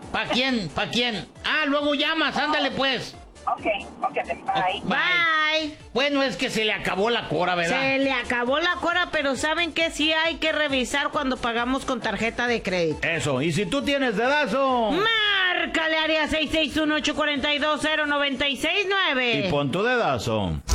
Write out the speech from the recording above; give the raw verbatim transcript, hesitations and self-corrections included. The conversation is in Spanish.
¿Pa quién? ¿Pa quién? Ah, luego llamas, ándale pues. Ok, ok, bye. Bye. Bye. Bueno, es que se le acabó la cora, ¿verdad? Se le acabó la cora, pero ¿saben qué? Sí hay que revisar cuando pagamos con tarjeta de crédito. Eso, y si tú tienes dedazo... Márcale área seis seis uno, ocho cuatro dos, cero nueve seis nueve. Y pon tu dedazo.